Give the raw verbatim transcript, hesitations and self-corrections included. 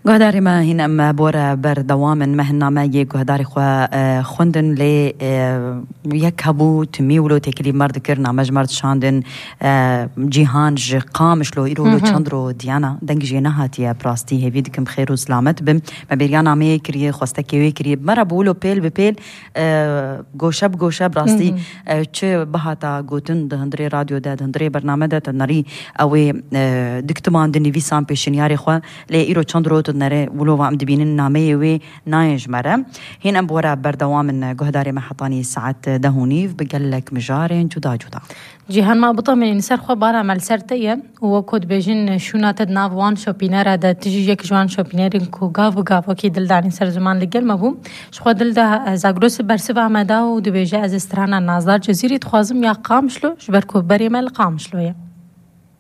گهداری ما هین ام بور بردوام مهنا ما یک گهداری خو خوندن لی یک هبو تمیولو تکلی مرد کرنا مجمرد شاندن جهان ج قامش لو ایرولو چندرو دیانا دنگ جینا هاتیه پراستی هیوید کم خیر و سلامت بم مبریان آمی کریه خواسته کیوی کریه مرا بولو پیل به پیل گوشب گوشب راستی چه بهاتا گوتن دهندری رادیو ده دهندری برنامه ده تنری اوی دکتمان دنیوی سام پیشنیاری خو لی ایرو چندرو نره ولو وام دبینن نامه وی نایج مره هین ام بورا بردوام گهداری محطانی ساعت دهونیف بقلك مجارين جدا جدا جيهان ما بطا من انسر خو بارا مال سرتيه و كود بيجن شونات ناف وان شوبينر هذا تجي يك جوان شوبينرين كو غاف غاف كي دل داني سر زمان لگل مبوم شخو دل ده زاغروس برسبا مدا و دبيجه از استرانا نازدار جزيره خوازم يا قامشلو جبر كو بري مال قامشلو